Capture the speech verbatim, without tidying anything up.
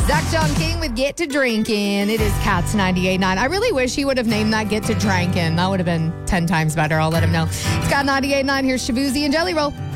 Zach John King with Get to Drinking. It is Cats ninety-eight point nine. I really wish he would have named that Get to Drinking. That would have been ten times better. I'll let him know. It's Cat ninety-eight point nine. Here's Shabuzi and Jelly Roll.